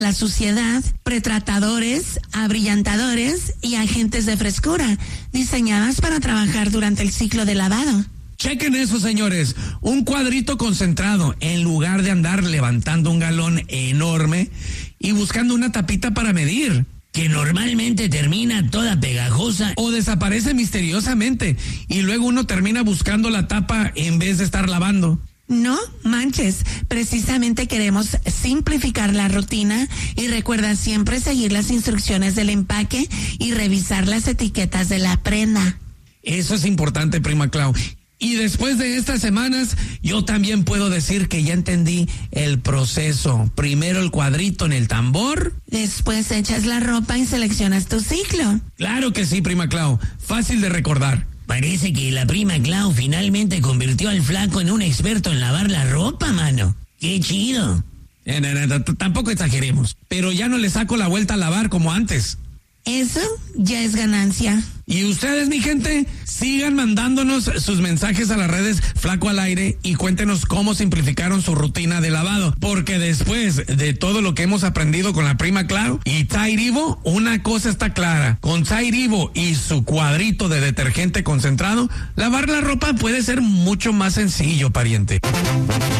la suciedad, pretratadores, abrillantadores y agentes de frescura, diseñadas para trabajar durante el ciclo de lavado. Chequen eso, señores. Un cuadrito concentrado, en lugar de andar levantando un galón enorme y buscando una tapita para medir, que normalmente termina toda pegajosa o desaparece misteriosamente y luego uno termina buscando la tapa en vez de estar lavando. No manches, precisamente queremos simplificar la rutina y recuerda siempre seguir las instrucciones del empaque y revisar las etiquetas de la prenda. Eso es importante, prima Clau. Y después de estas semanas, yo también puedo decir que ya entendí el proceso. Primero el cuadrito en el tambor. Después echas la ropa y seleccionas tu ciclo. Claro que sí, prima Clau. Fácil de recordar. Parece que la prima Clau finalmente convirtió al flaco en un experto en lavar la ropa, mano. ¡Qué chido! Tampoco exageremos. Pero ya no le saco la vuelta a lavar como antes. Eso ya es ganancia. Y ustedes, mi gente, sigan mandándonos sus mensajes a las redes Flaco al Aire y cuéntenos cómo simplificaron su rutina de lavado. Porque después de todo lo que hemos aprendido con la prima Clau y Tide Evo, una cosa está clara. Con Tide Evo y su cuadrito de detergente concentrado, lavar la ropa puede ser mucho más sencillo, pariente.